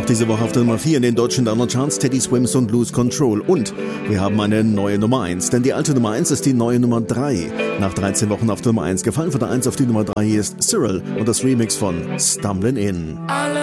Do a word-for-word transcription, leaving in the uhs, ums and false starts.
Auch diese Woche auf der Nummer vier in den deutschen Download-Charts Teddy Swims und Lose Control. Und wir haben eine neue Nummer eins, denn die alte Nummer eins ist die neue Nummer drei. Nach dreizehn Wochen auf der Nummer eins gefallen von der eins auf die Nummer drei. Hier ist Cyril und das Remix von Stumbling In. Alle